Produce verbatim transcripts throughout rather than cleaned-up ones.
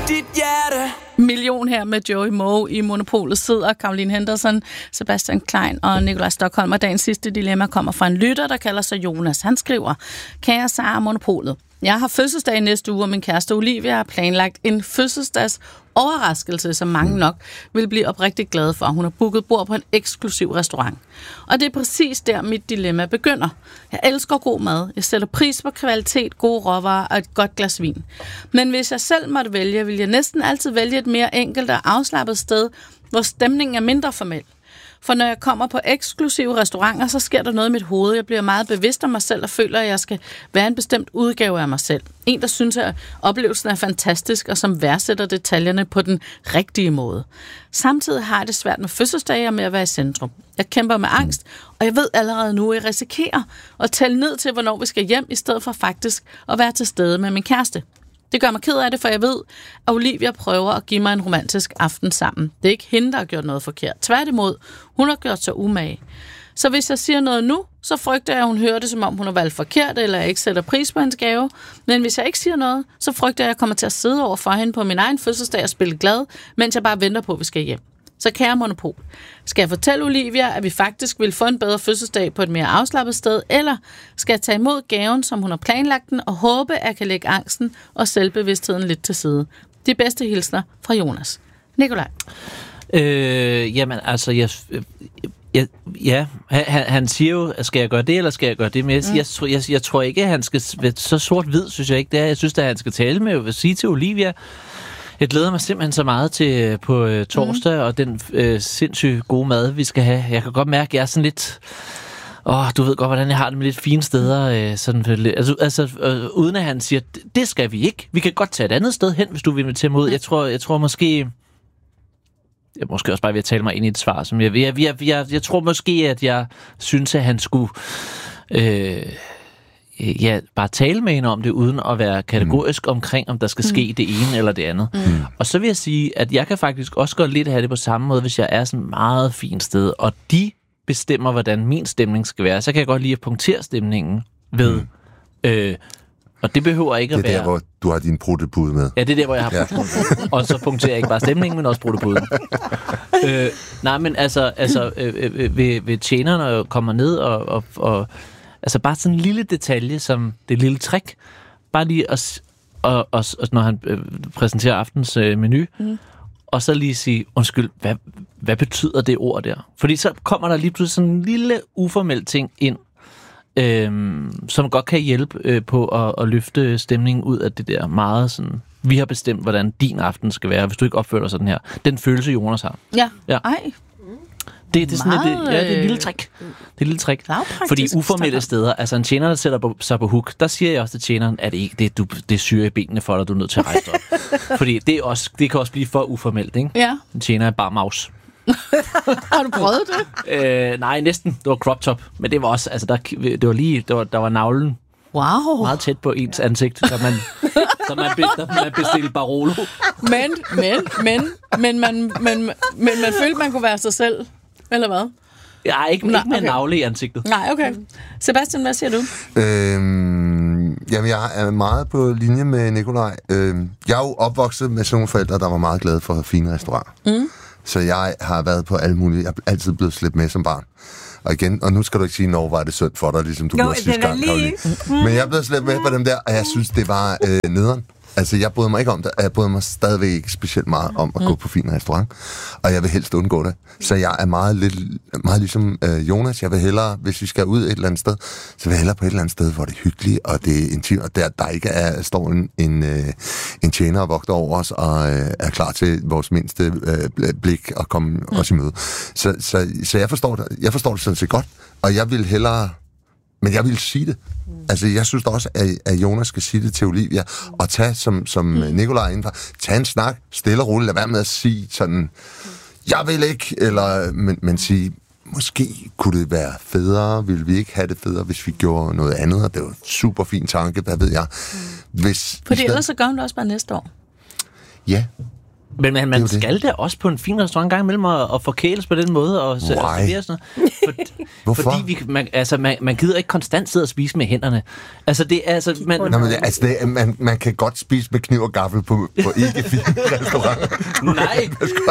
dit hjerte. Million her med Joey Moe i Monopolet sidder Caroline Henderson, Sebastian Klein og Nikolaj Stockholm. Og dagens sidste dilemma kommer fra en lytter, der kalder sig Jonas. Han skriver: Kære Sara Monopolet, jeg har fødselsdag næste uge, og min kæreste Olivia har planlagt en fødselsdags overraskelse, som mange nok vil blive oprigtigt glade for. Hun har booket bord på en eksklusiv restaurant. Og det er præcis der, mit dilemma begynder. Jeg elsker god mad. Jeg sætter pris på kvalitet, gode råvarer og et godt glas vin. Men hvis jeg selv måtte vælge, vil jeg næsten altid vælge et mere enkelt og afslappet sted, hvor stemningen er mindre formel. For når jeg kommer på eksklusive restauranter, så sker der noget i mit hoved. Jeg bliver meget bevidst om mig selv og føler, at jeg skal være en bestemt udgave af mig selv. En, der synes, at oplevelsen er fantastisk og som værdsætter detaljerne på den rigtige måde. Samtidig har jeg det svært med fødselsdage og med at være i centrum. Jeg kæmper med angst, og jeg ved allerede nu, at jeg risikerer at tælle ned til, hvornår vi skal hjem, i stedet for faktisk at være til stede med min kæreste. Det gør mig ked af det, for jeg ved, at Olivia prøver at give mig en romantisk aften sammen. Det er ikke hende, der har gjort noget forkert. Tværtimod, hun har gjort sig umage. Så hvis jeg siger noget nu, så frygter jeg, at hun hører det, som om hun har valgt forkert, eller jeg ikke sætter pris på hendes gave. Men hvis jeg ikke siger noget, så frygter jeg, at jeg kommer til at sidde over for hende på min egen fødselsdag og spille glad, mens jeg bare venter på, at vi skal hjem. Så kære Monopol, skal jeg fortælle Olivia, at vi faktisk vil få en bedre fødselsdag på et mere afslappet sted, eller skal jeg tage imod gaven, som hun har planlagt den, og håbe, at jeg kan lægge angsten og selvbevidstheden lidt til side? De bedste hilsner fra Jonas. Nikolaj. Øh, jamen, altså, jeg... jeg ja, han, han siger jo, skal jeg gøre det, eller skal jeg gøre det? Men jeg, mm. jeg, jeg, jeg, jeg tror ikke, at han skal... Så sort-hvid, synes jeg ikke, det er. Jeg synes, at han skal tale med og sige til Olivia... Jeg glæder mig simpelthen så meget til på øh, torsdag, mm. og den øh, sindssygt gode mad, vi skal have. Jeg kan godt mærke, at jeg er sådan lidt... Åh, du ved godt, hvordan jeg har det med lidt fine steder. Øh, sådan, altså, altså øh, uden at han siger, det skal vi ikke. Vi kan godt tage et andet sted hen, hvis du vil invitere mig ud. Jeg tror, jeg tror måske... Jeg måske også bare ved at tale mig ind i et svar. Som jeg, jeg, jeg, jeg, jeg tror måske, at jeg synes, at han skulle... Øh, ja, bare tale med hende om det, uden at være kategorisk mm. omkring, om der skal ske mm. det ene eller det andet. Mm. Og så vil jeg sige, at jeg kan faktisk også godt lidt have det på samme måde, hvis jeg er sådan et meget fint sted, og de bestemmer, hvordan min stemning skal være. Så kan jeg godt lide at punktere stemningen ved... Mm. Øh, og det behøver ikke at være... Det er der, hvor du har din brudtebud med. Ja, det er der, hvor jeg har ja. brudtebud. Og så punkterer jeg ikke bare stemningen, men også brudtebuden. øh, nej, men altså, altså øh, øh, ved, ved tjenerne kommer ned og... og, og altså bare sådan en lille detalje, som det lille trick. Bare lige at, og, og, og når han øh, præsenterer aftens øh, menu, mm. og så lige sige, undskyld, hvad, hvad betyder det ord der? Fordi så kommer der lige pludselig sådan en lille uformel ting ind, øh, som godt kan hjælpe øh, på at, at løfte stemningen ud af det der meget sådan, vi har bestemt, hvordan din aften skal være, hvis du ikke opfører dig sådan her. Den følelse, Jonas har. Ja, ja. ej. Det, det, er sådan, det, ja, det er et lille trick. Det er et lille trick. Fordi uformelle steder, altså en tjener, der sætter på, sig på hook, der siger jeg også til tjeneren, at det ikke det, du, det syre i benene for dig, du er nødt til at rejse op. Fordi det, er også, det kan også blive for uformelt, ikke? Ja. En tjener er bare maus. Har du prøvet det? øh, nej, næsten. Det var crop top. Men det var også, altså der, det var lige, der var, der var navlen. Wow. Meget tæt på ens ansigt, så man, så man, be, man bestilte Barolo. Men, men, men, men, man, men, men man følte, man kunne være sig selv. Eller hvad? Ja, ikke, Nej, ikke med okay. en navle i ansigtet. Nej, okay. Sebastian, hvad siger du? Øhm, jamen, jeg er meget på linje med Nikolaj. Øhm, jeg er jo opvokset med sådan nogle forældre, der var meget glade for fine restauranter. Mm. Så jeg har været på alle mulige... Jeg er altid blevet slæbt med som barn. Og igen, og nu skal du ikke sige, når var det synd for dig, ligesom du gjorde sidste gang. Mm. Men jeg er blevet slæbt med på dem der, og jeg synes, det var øh, nederen. Altså, jeg bryder mig ikke om det, og jeg bryder mig stadigvæk ikke specielt meget om at mm. gå på fin restaurant. Og jeg vil helst undgå det. Så jeg er meget, lidt, meget ligesom øh, Jonas. Jeg vil hellere, hvis vi skal ud et eller andet sted, så vil jeg hellere på et eller andet sted, hvor det er hyggeligt, og det er intimt, og der, der ikke er, står en, en, øh, en tjener og vogter over os, og øh, er klar til vores mindste øh, blik at komme mm. os i møde. Så, så, så jeg, forstår det, jeg forstår det sådan set godt, og jeg vil hellere... Men jeg vil sige det. Mm. Altså, jeg synes også, at, at Jonas skal sige det til Olivia, og tage, som, som mm. Nikolaj indenfor, tage en snak, stille og roligt, lad være med at sige sådan, jeg vil ikke, eller, men, men sige, måske kunne det være federe, ville vi ikke have det federe, hvis vi gjorde noget andet, og det var en super fin tanke, hvad ved jeg. Hvis, Fordi ellers så gør hun det også bare næste år. Ja. Men man, man det skal det. da også på en fin restaurant en gang imellem og, og forkæles på den måde. Og, og servere sådan noget. For, Hvorfor? Fordi vi, man, altså, man, man gider ikke konstant sidde og spise med hænderne. Altså, det er... Altså, man, Nå, men det, altså det, er- man, man kan godt spise med kniv og gaffel på, på ikke fine restauranter. nej,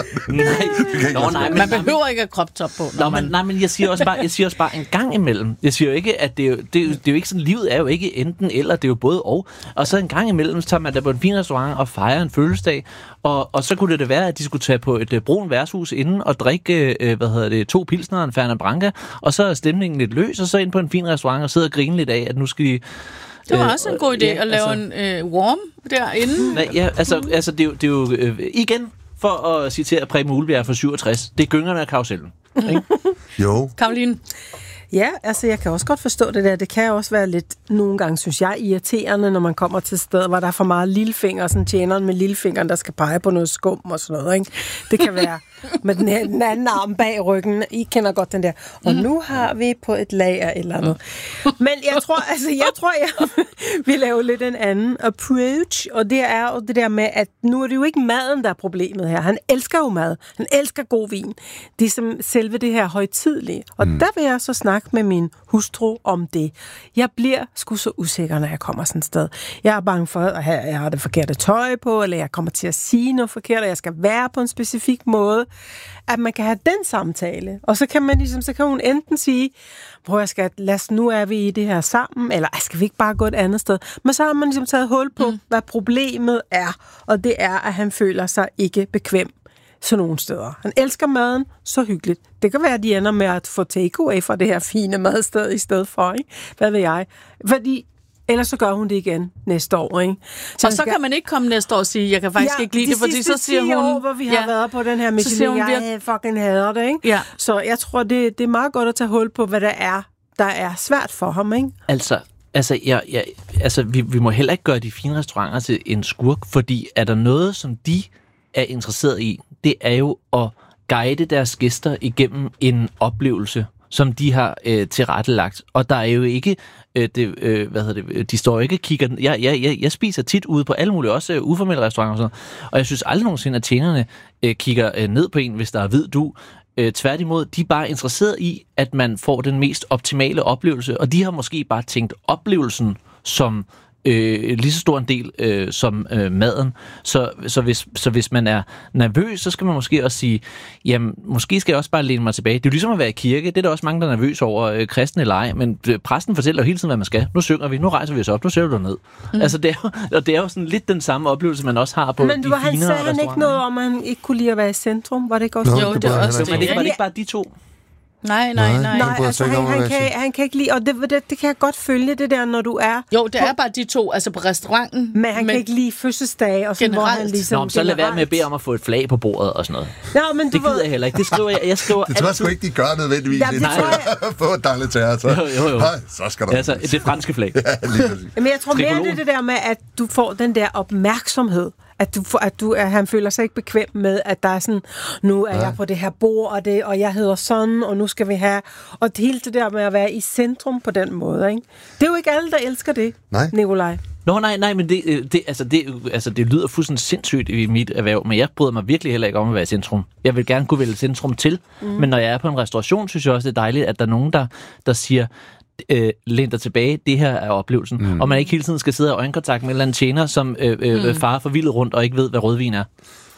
nej. Nå, nej, men, Man behøver ikke at crop top på. Nå, men, nej, men jeg siger også bare, jeg siger også bare en gang imellem. Jeg siger jo ikke, at det er jo, det er jo, det er jo ikke sådan, livet er jo ikke enten eller, det er jo både og. Og så en gang imellem, så tager man da på en fin restaurant og fejrer en fødselsdag, og, og så kunne det da være, at de skulle tage på et uh, brun værtshus inden og drikke, uh, hvad hedder det, to pilsner og en Fernet Branca, og så er stemningen lidt løs, og så ind på en fin restaurant og sidde og grine lidt af, at nu skal de... Det var også en god idé ja, at lave altså, en øh, warm derinde. Nej, ja, altså, altså det er jo, det er jo øh, igen, for at citere Preben Uhlbjerg fra syvogtres, det er gyngerne af karusellen. Ikke? Jo. Karoline? Ja, altså jeg kan også godt forstå det der. Det kan også være lidt, nogle gange synes jeg, irriterende, når man kommer til et sted, hvor der er for meget lillefinger, sådan tjeneren med lillefingeren, der skal pege på noget skum og sådan noget, ikke? Det kan være med den, her, den anden arm bag ryggen. I kender godt den der. Og nu har vi på et lager eller andet. Men jeg tror, altså jeg tror, jeg vil lave lidt en anden approach, og det er jo det der med, at nu er det jo ikke maden, der er problemet her. Han elsker jo mad. Han elsker god vin. Det er som selve det her højtidelige. Og mm. der vil jeg så snakke med min hustru om det. Jeg bliver sgu så usikker, når jeg kommer sådan et sted. Jeg er bange for, at jeg har det forkerte tøj på, eller jeg kommer til at sige noget forkert, og jeg skal være på en specifik måde. At man kan have den samtale. Og så kan man ligesom, så kan hun enten sige, hvor jeg skal, lad os, nu er vi i det her sammen, eller skal vi ikke bare gå et andet sted? Men så har man ligesom taget hul på, mm. hvad problemet er. Og det er, at han føler sig ikke bekvem sådan nogle steder. Han elsker maden, så hyggeligt. Det kan være, at de ender med at få takeaway fra det her fine madsted i stedet for, ikke? Hvad ved jeg? Fordi ellers så gør hun det igen næste år, ikke? Så og så skal... kan man ikke komme næste år og sige, jeg kan faktisk ja, ikke lide det, fordi så siger hun... år, hvor vi har ja, været på den her Michelin, jeg vi... fucking hader det, ikke? Ja. Så jeg tror, det, det er meget godt at tage hul på, hvad der er, der er svært for ham, ikke? Altså, altså, jeg, jeg, altså vi, vi må heller ikke gøre de fine restauranter til en skurk, fordi er der noget, som de er interesseret i, det er jo at guide deres gæster igennem en oplevelse, som de har øh, tilrettelagt. Og der er jo ikke, øh, det, øh, hvad hedder det, de står jo ikke og kigger. Jeg, jeg, jeg, jeg spiser tit ude på alle mulige, også øh, uformelle restauranter og sådan noget, og jeg synes aldrig nogensinde, at tjenerne øh, kigger øh, ned på en, hvis der er hvid du. Øh, tværtimod, de er bare interesseret i, at man får den mest optimale oplevelse, og de har måske bare tænkt oplevelsen som Øh, lige så stor en del øh, som øh, maden. Så, så, hvis, så hvis man er nervøs, så skal man måske også sige, jamen, måske skal jeg også bare læne mig tilbage. Det er jo ligesom at være i kirke. Det er der også mange, der er nervøs over, øh, kristne eller ej, men øh, præsten fortæller jo hele tiden, hvad man skal. Nu synger vi, nu rejser vi os op, nu sætter du ned. Mm. Altså, det er, jo, og det er jo sådan lidt den samme oplevelse, man også har på men, de var, finere han sagde han ikke noget om, at han ikke kunne lide at være i centrum? Var det ikke også? Nå, Jo, det det er var også han det. Men det ikke. var det ikke bare de to? Nej, nej, nej. Nej, bryder altså sig ikke han, om at han, være kan, han kan ikke lide, og det, det, det kan jeg godt følge, det der, når du er... Jo, det er bare de to, altså på restauranten. Men han kan ikke lide fødselsdage, og sådan, hvor han ligesom... Nå, så lad være med at bede om at få et flag på bordet og sådan noget. Nå, men du Det gider jeg heller ikke. Det skriver jeg, jeg skriver Det tror jeg sgu altid. ikke, de gør nødvendigvis. Ja, det inden tror jeg... Få et dejligt teater. Så. Jo, jo, jo. Nej, så skal der... Altså, det franske flag. Ja, lige præcis. Men jeg tror mere, Trikolon. det er det der med, at du får den der opmærksomhed. At, du får, at, du, at han føler sig ikke bekvem med, at der er sådan, nu er ja. jeg på det her bord, og, det, og jeg hedder sådan, og nu skal vi have... Og det hele det der med at være i centrum på den måde, ikke? Det er jo ikke alle, der elsker det, Nej. Nikolaj. Nå, nej, nej, men det, det, altså, det, altså, det lyder fuldstændig sindssygt i mit erhverv, men jeg bryder mig virkelig heller ikke om at være i centrum. Jeg vil gerne kunne vælge centrum til, mm. men når jeg er på en restauration, synes jeg også, det er dejligt, at der er nogen, der, der siger, øh, læn dig tilbage, det her er oplevelsen. Mm. Og man ikke hele tiden skal sidde og øjenkontakt med en eller anden tjener, som øh, øh, mm. farer forvildet rundt og ikke ved, hvad rødvin er.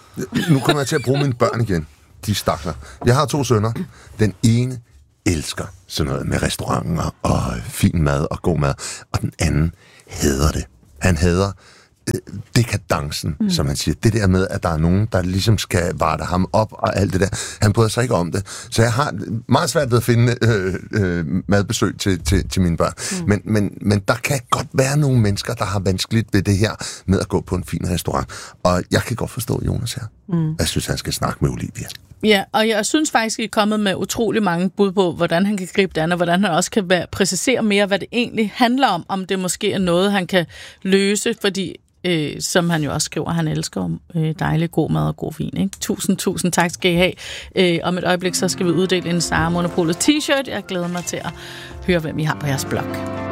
Nu kommer jeg til at bruge mine børn igen. De stakler. Jeg har to sønner. Den ene elsker sådan noget med restauranter og fin mad og god mad. Og den anden hader det. Han hader øh, dekadencen, mm. som man siger. Det der med, at der er nogen, der ligesom skal varte ham op og alt det der. Han bryder sig ikke om det. Så jeg har meget svært ved at finde øh, øh, madbesøg til, til, til mine børn. Mm. Men, men, men der kan godt være nogle mennesker, der har vanskeligt ved det her med at gå på en fin restaurant. Og jeg kan godt forstå Jonas her. Mm. Jeg synes, han skal snakke med Olivia. Ja, og jeg synes faktisk, I er kommet med utrolig mange bud på, hvordan han kan gribe det an, og hvordan han også kan være, præcisere mere, hvad det egentlig handler om, om det måske er noget, han kan løse, fordi, øh, som han jo også skriver, han elsker øh, dejlig god mad og god vin. Ikke? Tusind, tusind tak skal I have. Øh, om et øjeblik, så skal vi uddele en Sara Monopolet t-shirt. Jeg glæder mig til at høre, hvem I har på jeres blog.